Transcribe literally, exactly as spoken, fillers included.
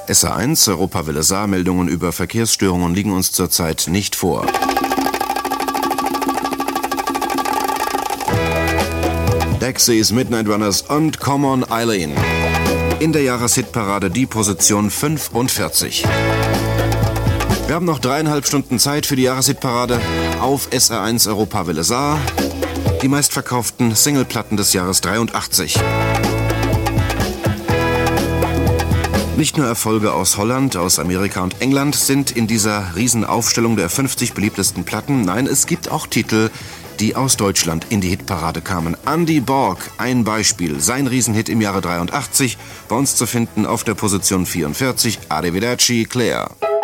S R eins, Europawelle Saar, Meldungen über Verkehrsstörungen liegen uns zurzeit nicht vor. Dexys, Midnight Runners und Come On Eileen. In der Jahreshitparade die Position fünfundvierzig. Wir haben noch dreieinhalb Stunden Zeit für die Jahreshitparade auf S R eins Europawelle Saar. Die meistverkauften Singleplatten des Jahres dreiundachtzig. Nicht nur Erfolge aus Holland, aus Amerika und England sind in dieser Riesenaufstellung der fünfzig beliebtesten Platten. Nein, es gibt auch Titel, die aus Deutschland in die Hitparade kamen. Andy Borg, ein Beispiel. Sein Riesenhit im Jahre dreiundachtzig, bei uns zu finden auf der Position vierundvierzig, Arrivederci, Claire.